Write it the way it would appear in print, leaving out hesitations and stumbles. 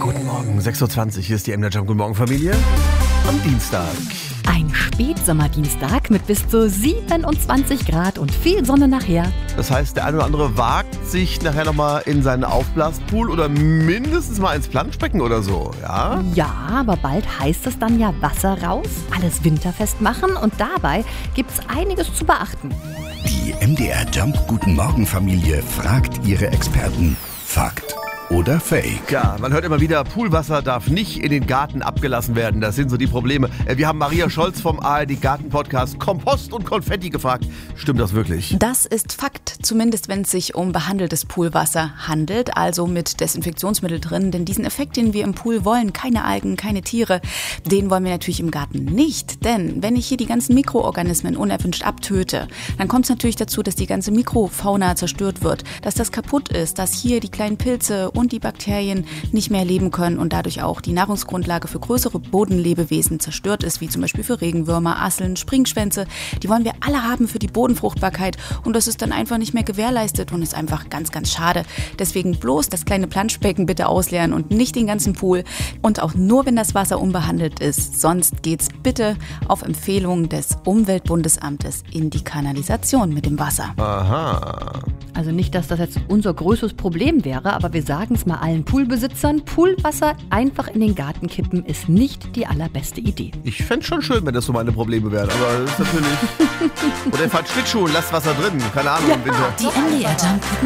Guten Morgen, 6.20 Uhr, hier ist die MDR Jump. Guten Morgen, Familie. Am Dienstag. Ein Spätsommerdienstag mit bis zu 27 Grad und viel Sonne nachher. Das heißt, der eine oder andere wagt sich nachher nochmal in seinen Aufblaspool oder mindestens mal ins Planschbecken oder so, ja? Ja, aber bald heißt es dann ja Wasser raus, alles winterfest machen und dabei gibt's einiges zu beachten. Die MDR Jump Guten Morgen Familie fragt ihre Experten. Fakt oder Fake? Ja, man hört immer wieder, Poolwasser darf nicht in den Garten abgelassen werden. Das sind so die Probleme. Wir haben Maria Scholz vom ARD Garten-Podcast Kompost und Konfetti gefragt. Stimmt das wirklich? Das ist Fakt, zumindest wenn es sich um behandeltes Poolwasser handelt, also mit Desinfektionsmittel drin. Denn diesen Effekt, den wir im Pool wollen, keine Algen, keine Tiere, den wollen wir natürlich im Garten nicht. Denn wenn ich hier die ganzen Mikroorganismen unerwünscht abtöte, dann kommt es natürlich dazu, dass die ganze Mikrofauna zerstört wird, dass das kaputt ist, dass hier die kleinen Pilze und die Bakterien nicht mehr leben können und dadurch auch die Nahrungsgrundlage für größere Bodenlebewesen zerstört ist, wie zum Beispiel für Regenwürmer, Asseln, Springschwänze. Die wollen wir alle haben für die Bodenfruchtbarkeit und das ist dann einfach nicht mehr gewährleistet und ist einfach ganz, ganz schade. Deswegen bloß das kleine Planschbecken bitte ausleeren und nicht den ganzen Pool und auch nur, wenn das Wasser unbehandelt ist. Sonst geht's bitte auf Empfehlung des Umweltbundesamtes in die Kanalisation mit dem Wasser. Aha. Also nicht, dass das jetzt unser größtes Problem wäre, aber wir sagen es mal allen Poolbesitzern, Poolwasser einfach in den Garten kippen ist nicht die allerbeste Idee. Ich fände es schon schön, wenn das so meine Probleme wären, aber das ist natürlich... Oder ihr fahrt Schlittschuh und lasst Wasser drin, keine Ahnung, im Winter. Die MDR Jump